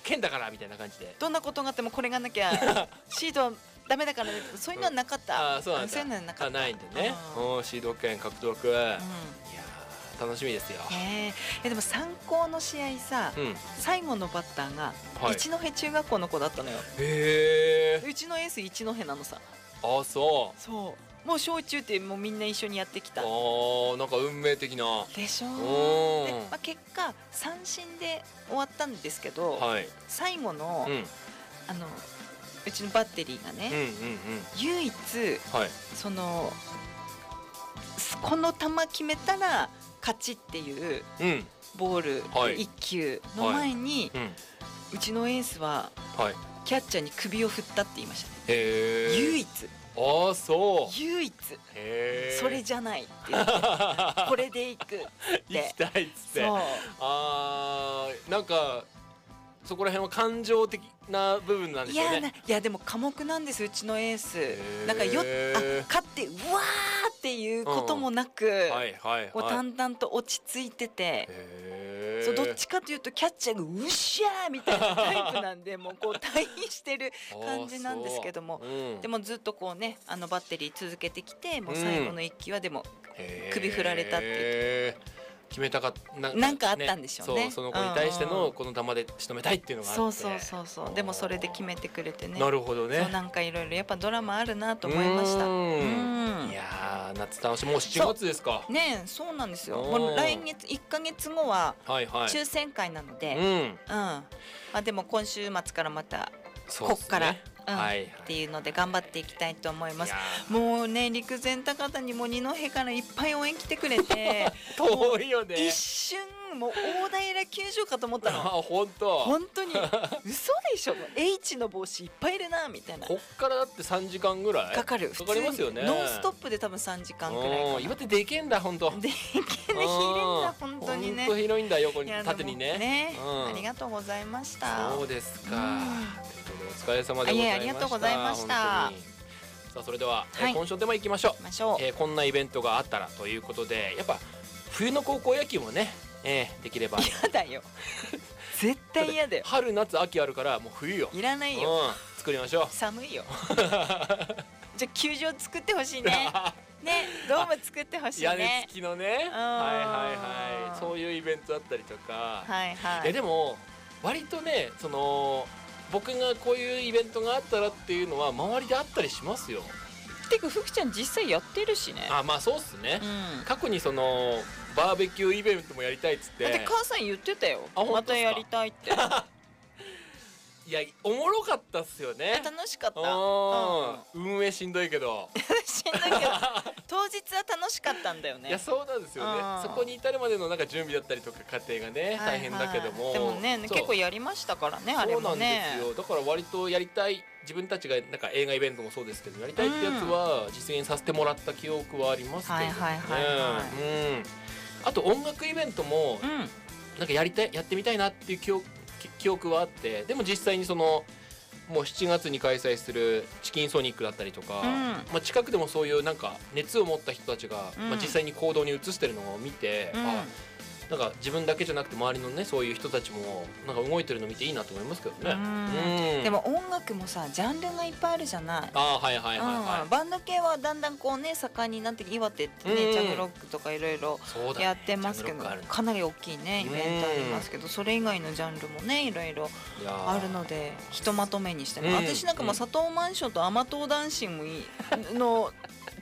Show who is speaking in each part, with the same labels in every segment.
Speaker 1: 剣だからみたいな感じで、
Speaker 2: どんなことがあってもこれがなきゃシードはダメだからね、そういうのはなかった。
Speaker 1: あ、そうなんだ。
Speaker 2: そういうのはなかった。
Speaker 1: ないんでね、シード権獲得、いや楽しみですよ。
Speaker 2: でも参考の試合さ、最後のバッターが一戸中学校の子だったのよ。うちのエース一戸なのさ。
Speaker 1: あ、そう。
Speaker 2: そう、もう小中ってもうみんな一緒にやってきた。
Speaker 1: なんか運命的な
Speaker 2: でしょ。で、結果三振で終わったんですけど、最後のうちのバッテリーがね、唯一そのこの球決めたら勝ちっていうボール1球の前に、うちのエースはキャッチャーに首を振ったって言いましたね。唯一。
Speaker 1: ああ、そう。
Speaker 2: 唯一。それじゃないって言ってこれでいくって
Speaker 1: 行きたいっつって。なんかそこら辺は感情的な部分なんですよね。
Speaker 2: いやでも寡黙なんです、うちのエース。なんか勝ってうわーっていうこともなく、こう淡々と落ち着いてて、そう、どっちかというとキャッチャーがうっしゃーみたいなタイプなんで、もうこう退避してる感じなんですけども、でもずっとこうね、バッテリー続けてきて、もう最後の一球はでも首振られたっていう。
Speaker 1: 決めたか
Speaker 2: なんかあったんでしょうね。
Speaker 1: その子に対してのこの球で仕留めたいっていうのがあって、
Speaker 2: そうでもそれで決めてくれてね。
Speaker 1: なるほどね。
Speaker 2: なんかいろいろやっぱドラマあるなと思いました。
Speaker 1: いや夏楽しみ。もう7月ですか
Speaker 2: ね。そうなんですよ。もう来月1ヶ月後は抽選会なので、でも今週末からまたこっからっていうので頑張っていきたいと思います。もうね、陸前高田にも二戸からいっぱい応援来てくれて
Speaker 1: 遠いよね。
Speaker 2: 一瞬もう大平球場かと思ったの。
Speaker 1: 本
Speaker 2: 当に嘘でしょ。H の帽子いっぱいいるなみたいな。
Speaker 1: こっからだって3時間ぐらい
Speaker 2: かかりますよね。ノンストップで多分3時間くらいかな。
Speaker 1: 岩手でけんだ。本当
Speaker 2: でけんだ、広いんだ本当にね。
Speaker 1: 本当広いんだ、横に縦にね。
Speaker 2: ありがとうございました。
Speaker 1: そうですか。お疲れ様でございました。
Speaker 2: ありがとうございました。
Speaker 1: さあ、それでは今週のテーマいきましょう。こんなイベントがあったらということで、やっぱ冬の高校野球もね、できれば。
Speaker 2: 嫌だよ。絶対嫌だよ。
Speaker 1: 春夏秋あるからもう冬よ。
Speaker 2: いらないよ。
Speaker 1: 作りましょう。
Speaker 2: 寒いよ。じゃあ球場作ってほしいね。ね、ドーム作ってほしいね。
Speaker 1: 屋根付きのね。そういうイベントだったりとか。でも割とね、その僕がこういうイベントがあったらっていうのは周りであったりしますよ。
Speaker 2: てか福ちゃん実際やってるしね。
Speaker 1: まあそうっすね。過去にそのバーベキューイベントもやりたいっつって。
Speaker 2: だって母さん言ってたよ。またやりたいって。
Speaker 1: いや、おもろかったっすよね。
Speaker 2: 楽しかった。
Speaker 1: 運営しんどいけど。
Speaker 2: しんどいけど当日は楽しかったんだよね。
Speaker 1: いや、そうなんですよね。そこに至るまでのなんか準備だったりとか過程がね、大変だけども。
Speaker 2: でもね、結構やりましたからね、あれもね。
Speaker 1: そうなんですよ。だから割とやりたい、自分たちがなんか映画イベントもそうですけど、やりたいってやつは実現させてもらった記憶はありますけどね。あと音楽イベントもなんかやってみたいなっていう記憶はあって、でも実際にそのもう7月に開催するチキンソニックだったりとか、近くでもそういうなんか熱を持った人たちが実際に行動に移してるのを見て、なんか自分だけじゃなくて周りのね、そういう人たちもなんか動いてるの見ていいなと思いますけどね。
Speaker 2: でも音楽もさ、ジャンルがいっぱいあるじゃない。バンド系はだんだんこうね、盛んになって、岩手ってね、ジャムロックとかいろいろやってますけど、かなり大きいねイベントありますけど、それ以外のジャンルもねいろいろあるので、ひとまとめにしても、私なんかも佐藤マンションと甘党男子もの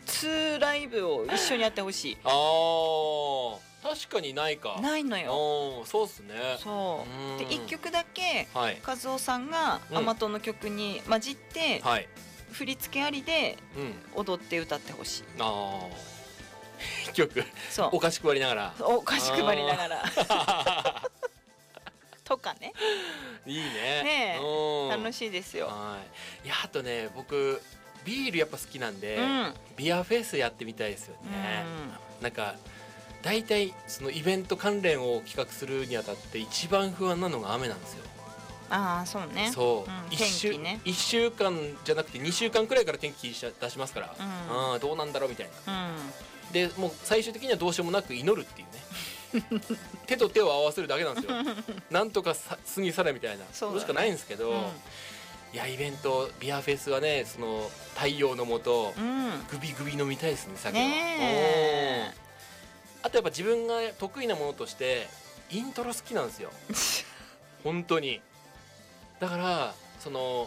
Speaker 2: 2ライブを一緒にやってほしい。
Speaker 1: 確かにない
Speaker 2: のよ。
Speaker 1: そうっすね。
Speaker 2: そうで、1曲だけ和夫さんが甘党の曲に混じって振り付けありで踊って歌ってほしい。
Speaker 1: 1曲お菓子配りながら
Speaker 2: とかね。
Speaker 1: いいね。
Speaker 2: 楽しいですよ。
Speaker 1: いや、あとね、僕ビールやっぱ好きなんで、ビアフェスやってみたいですよね。なんか大体そのイベント関連を企画するにあたって一番不安なのが雨なんですよ。
Speaker 2: そうね。
Speaker 1: 1週間じゃなくて2週間くらいから天気出しますから、どうなんだろうみたいな。でもう最終的にはどうしようもなく祈るっていうね。 手と手を合わせるだけなんですよなんとか過ぎ去れみたいなそれしかないんですけど、いやイベントビアフェスはねその太陽の下、グビグビ飲みたいですね酒は。あとやっぱ自分が得意なものとしてイントロ好きなんですよ本当に。だからその